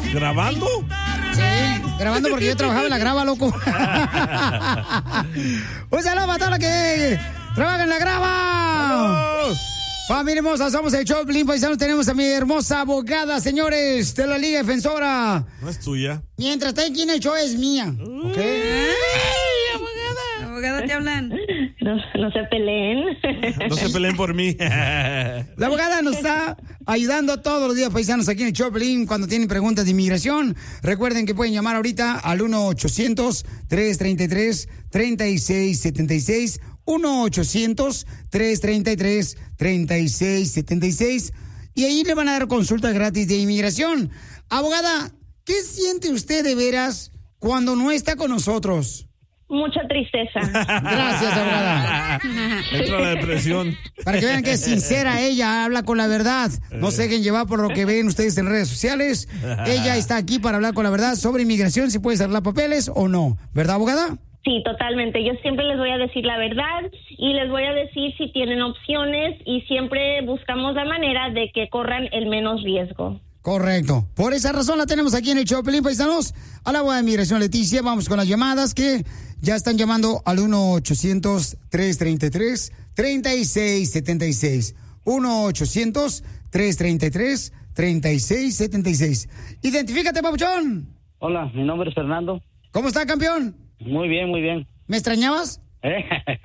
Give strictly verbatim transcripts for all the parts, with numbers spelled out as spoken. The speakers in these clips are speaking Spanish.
¿Grabando? Sí, grabando porque yo trabajaba en la grava, loco. Un saludo para todos los que trabajan en la grava. Familia hermosa, somos el show de Piolín, paisanos. Tenemos a mi hermosa abogada, señores, de la Liga Defensora. No es tuya. Mientras está aquí en el show es mía. ¿Ok? ¡Ay, abogada! Abogada, te hablan. No, no se peleen. No se peleen por mí. La abogada nos está ayudando todos los días, paisanos, aquí en el show de Piolín, cuando tienen preguntas de inmigración. Recuerden que pueden llamar ahorita al uno ochocientos, tres treinta y tres, treinta y seis setenta y seis. uno ochocientos, tres treinta y tres, treinta y seis setenta y seis. Y ahí le van a dar consulta gratis de inmigración. Abogada, ¿qué siente usted de veras cuando no está con nosotros? Mucha tristeza. Gracias, abogada. Entra la depresión. Para que vean que es sincera ella, habla con la verdad. No se dejen llevar por lo que ven ustedes en redes sociales. Ella está aquí para hablar con la verdad sobre inmigración, si puedes arreglar papeles o no. ¿Verdad, abogada? Sí, totalmente. Yo siempre les voy a decir la verdad y les voy a decir si tienen opciones y siempre buscamos la manera de que corran el menos riesgo. Correcto. Por esa razón la tenemos aquí en el show, Piolín, paisanos. A la abogada de inmigración Leticia, vamos con las llamadas que ya están llamando al uno ochocientos, tres treinta y tres, treinta y seis setenta y seis. uno ochocientos, tres treinta y tres, treinta y seis setenta y seis. Identifícate, papuchón. Hola, mi nombre es Fernando. ¿Cómo está, campeón? Muy bien, muy bien. ¿Me extrañabas? Eh.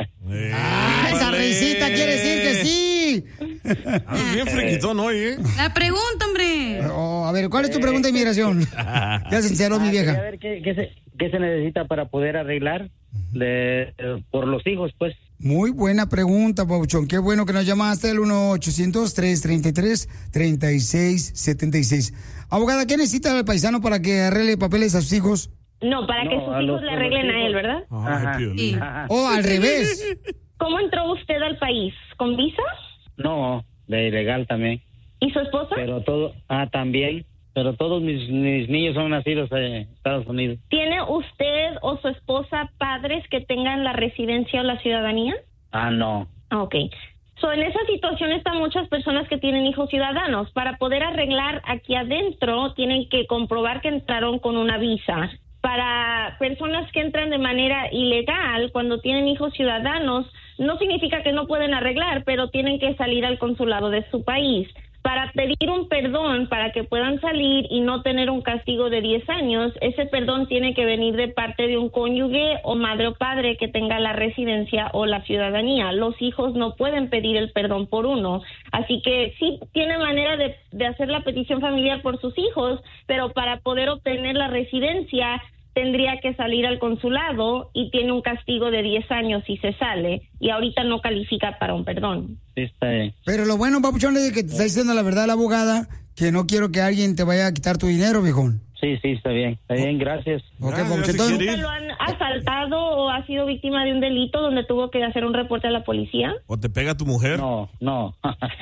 Ah, esa risita quiere decir que sí. Ah, bien friquitón hoy, ¿eh? La pregunta, hombre. Oh, a ver, ¿cuál es tu pregunta de inmigración? Ya se encerró mi vieja. A ver qué, qué, se, qué se necesita para poder arreglar de, eh, por los hijos, pues. Muy buena pregunta, Pauchón. Qué bueno que nos llamaste al uno ochocientos, tres treinta y tres, treinta y seis setenta y seis. Abogada, ¿qué necesita el paisano para que arregle papeles a sus hijos? No, para No, que sus a hijos los- le a los arreglen a hijos. él, ¿verdad? Ay, Piolín. Ajá. O al revés. ¿Cómo entró usted al país? ¿Con visa? No, de ilegal también. ¿Y su esposa? Pero todo, ah, también. Pero todos mis, mis niños son nacidos en Estados Unidos. ¿Tiene usted o su esposa padres que tengan la residencia o la ciudadanía? Ah, no. Ah, ok. So, en esa situación están muchas personas que tienen hijos ciudadanos. Para poder arreglar aquí adentro, tienen que comprobar que entraron con una visa. Para personas que entran de manera ilegal, cuando tienen hijos ciudadanos, no significa que no pueden arreglar, pero tienen que salir al consulado de su país. Para pedir un perdón, para que puedan salir y no tener un castigo de diez años, ese perdón tiene que venir de parte de un cónyuge o madre o padre que tenga la residencia o la ciudadanía. Los hijos no pueden pedir el perdón por uno. Así que sí tiene manera de, de hacer la petición familiar por sus hijos, pero para poder obtener la residencia tendría que salir al consulado y tiene un castigo de diez años si se sale, y ahorita no califica para un perdón. Sí, está bien. Pero lo bueno, papuchón, es que te está diciendo la verdad la abogada, que no quiero que alguien te vaya a quitar tu dinero, viejón. Sí, sí, está bien. Está bien, gracias. Ok, Ah, papuchón, ya se entonces- quiere ir. ¿Lo han asaltado o ha sido víctima de un delito donde tuvo que hacer un reporte a la policía? ¿O te pega tu mujer? No, no.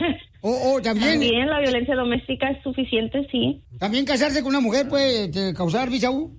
O o también, También la violencia doméstica es suficiente, sí. también casarse con una mujer puede este, causar visa U.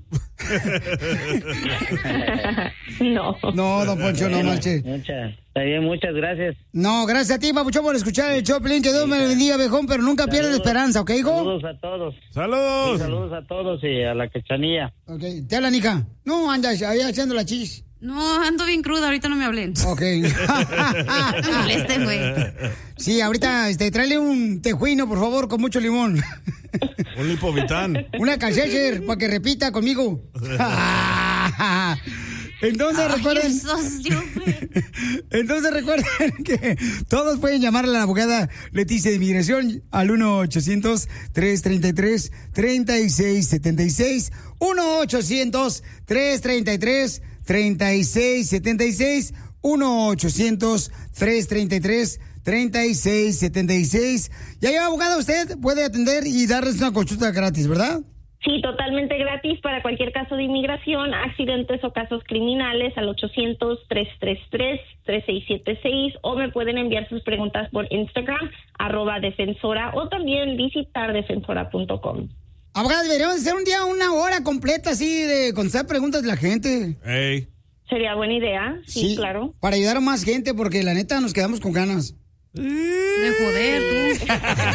No. No, don Poncho, no marche. Muchas, está bien, muchas gracias. No, gracias a ti, papuchón, por escuchar el Choplin. Que Dios me bendiga, viejón, pero nunca pierdas la esperanza, ¿ok, hijo? Saludos a todos. ¡Saludos! Sí, saludos a todos y a la Cachanilla. Ok, te habla, Nica. No, andas ahí haciendo la chis. No, ando bien cruda, ahorita no me hablen. Ok. No me molesten, güey. Sí, ahorita, este, tráele un tejuino, por favor, con mucho limón. Un lipovitán. Una calcecher, para que repita conmigo. Entonces Ay, recuerden, esos, yo, güey. entonces recuerden que todos pueden llamar a la abogada Leticia de Inmigración al uno ochocientos, tres treinta y tres, treinta y seis setenta y seis. uno ochocientos, tres treinta y tres, treinta y seis setenta y seis. uno ochocientos, tres treinta y tres, treinta y seis setenta y seis. Y ahí, abogada, usted puede atender y darles una consulta gratis, ¿verdad? Sí, totalmente gratis para cualquier caso de inmigración, accidentes o casos criminales al ochocientos, tres treinta y tres, treinta y seis setenta y seis, o me pueden enviar sus preguntas por Instagram, arroba defensora, o también visitar defensora punto com. Abogada, deberíamos hacer un día una hora completa así de contestar preguntas de la gente. Ey. Sería buena idea, sí, claro. Para ayudar a más gente, porque la neta nos quedamos con ganas. De joder, tú.